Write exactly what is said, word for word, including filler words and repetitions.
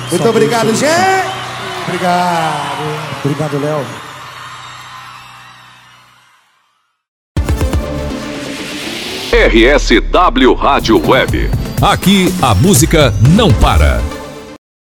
Muito Só obrigado, Deus, gente. Obrigado. Obrigado, Léo. R S W Rádio Web. Aqui a música não para.